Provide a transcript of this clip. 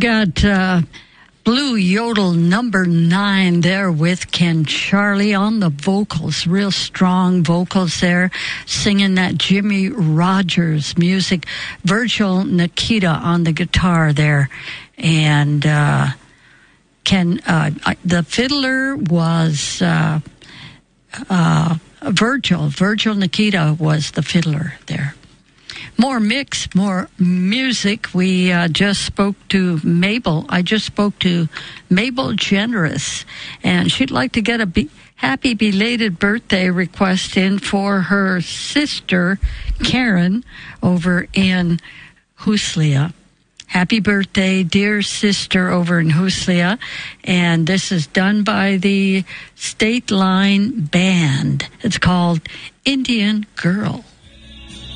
got Blue Yodel number 9 there with Ken Charlie on the vocals, real strong vocals there, singing that Jimmy Rogers music. Virgil Nikita on the guitar there, and the fiddler was Virgil Nikita was the fiddler there. More mix, more music. We just spoke to Mabel. I just spoke to Mabel Generous, and she'd like to get a happy belated birthday request in for her sister, Karen, over in Huslia. Happy birthday, dear sister over in Huslia. And this is done by the State Line Band. It's called Indian Girl.